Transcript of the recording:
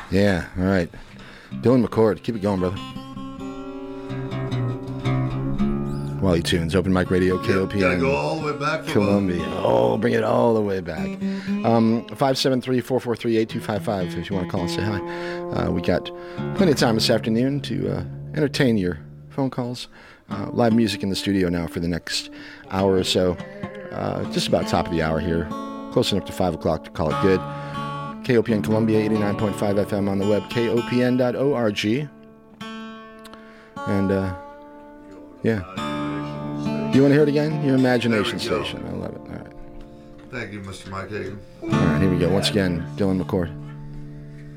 Yeah, all right. Dylan McCord, keep it going, brother. Wally Tunes, Open Mic Radio, KOPN. Gotta go all the way back from Columbia. Oh, bring it all the way back. 573-443-8255 if you want to call and say hi. We got plenty of time this afternoon to entertain your phone calls. Live music in the studio now for the next hour or so. Just about top of the hour here. Close enough to 5 o'clock to call it good. KOPN Columbia, 89.5 FM on the web, kopn.org. And, yeah. You want to hear it again? Your imagination station. I love it. All right. Thank you, Mr. Mike Hagan. All right, here we go. Once again, Dylan McCord.